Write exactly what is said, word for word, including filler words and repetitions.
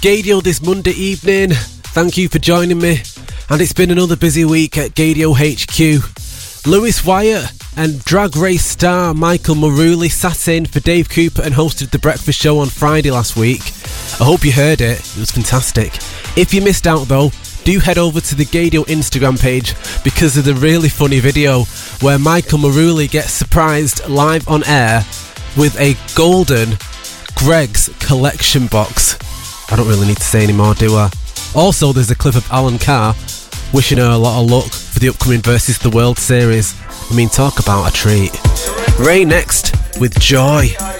Gaydio this Monday evening. Thank you for joining me. And it's been another busy week at Gaydio H Q. Lewis Wyatt and Drag Race star Michael Maruli sat in for Dave Cooper and hosted The Breakfast Show on Friday last week. I hope you heard it. It was fantastic. If you missed out though, do head over to the Gaydio Instagram page because of the really funny video where Michael Maruli gets surprised live on air with a golden Greggs collection box. I don't really need to say any more, do I? Also, there's a clip of Alan Carr wishing her a lot of luck for the upcoming Versus the World series. I mean, talk about a treat. Ray next with Joy.